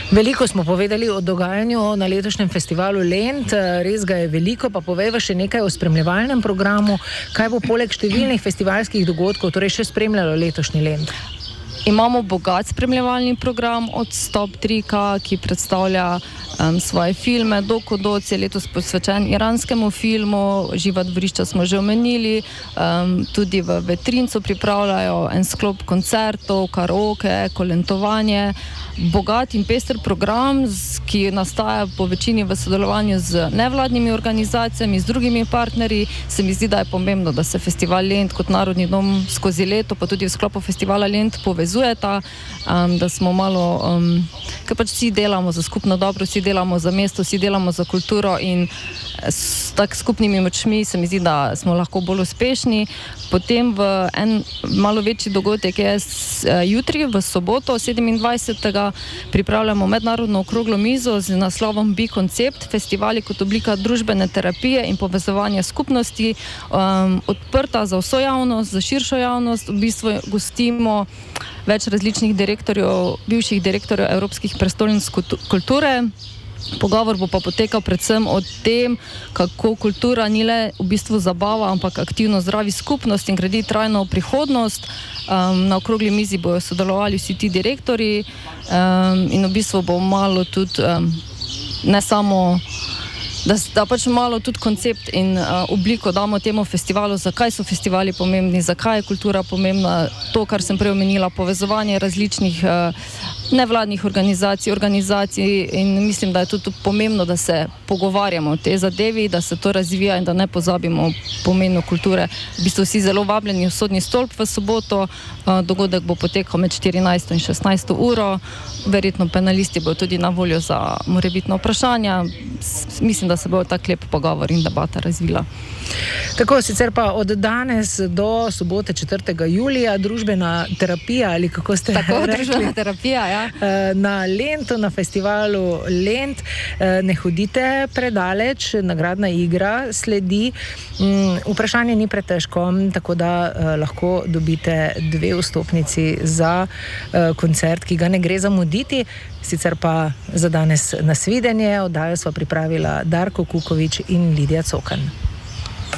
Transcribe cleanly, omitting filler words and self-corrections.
Veliko smo povedali o dogajanju na letošnjem festivalu Lent, res ga je veliko, pa povejva še nekaj o spremljevalnem programu, kaj bo poleg številnih festivalskih dogodkov torej še spremljalo letošnji Lent. Imamo bogat spremljevalni program od Stop Trika, ki predstavlja svoje filme, Doc je letos posvečen iranskemu filmu, Živa dvorišča smo že omenili, tudi v Vetrincu pripravljajo en sklop koncertov, karaoke, kolentovanje, bogat in pester program, ki nastaja po večini v sodelovanju z nevladnimi organizacijami, z drugimi partnerji. Se mi zdi, da je pomembno, da se festival Lent kot narodni dom skozi leto, pa tudi v sklopu festivala Lent povezujeta, da smo malo, ker pač vsi delamo za skupno dobro, vsi delamo za mesto, vsi delamo za kulturo in s tak skupnimi močmi se mi zdi, da smo lahko bolj uspešni. Potem v en malo večji dogodek je jutri, v soboto 27. pripravljamo mednarodno okroglo mizo z naslovom Bi koncept, festivali kot oblika družbene terapije in povezovanja skupnosti, odprta za vso javnost, za širšo javnost. V bistvu gostimo več različnih direktorjev, bivših direktorjev Evropskih prestolnic kulture. Pogovor bo pa potekal predvsem o tem, kako kultura ni le v bistvu zabava, ampak aktivno zdravi skupnost in gradi trajno prihodnost. Na okrogli mizi bojo sodelovali vsi ti direktorji in v bistvu bo malo tudi ne samo, da pač malo tudi koncept in obliko damo temu festivalu, zakaj so festivali pomembni, zakaj je kultura pomembna, to, kar sem prej omenila, povezovanje različnih nevladnih organizacij in mislim, da je tudi pomembno, da se pogovarjamo o tej zadevi, da se to razvija in da ne pozabimo pomenu kulture. V bistvu vsi zelo vabljeni v Sodni stolp v soboto, dogodek bo potekal med 14 in 16 uro, verjetno penalisti bodo tudi na voljo za morebitna vprašanja. Mislim, da se bo tak lep pogovor in debata razvila. Tako, sicer pa od danes do sobote 4. julija družbena terapija, ali kako ste rekli? Tako, družbena terapija, ja. Na Lentu, na festivalu Lent. Ne hodite predaleč, nagradna igra sledi. Vprašanje ni pretežko, tako da lahko dobite 2 vstopnici za koncert, ki ga ne gre zamuditi. Sicer pa za danes nasvidenje, oddajo sva pripravila Darko Kukovič in Lidija Cokan.